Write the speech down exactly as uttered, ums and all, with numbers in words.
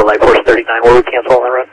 Light Force thirty-nine, will we cancel on that run?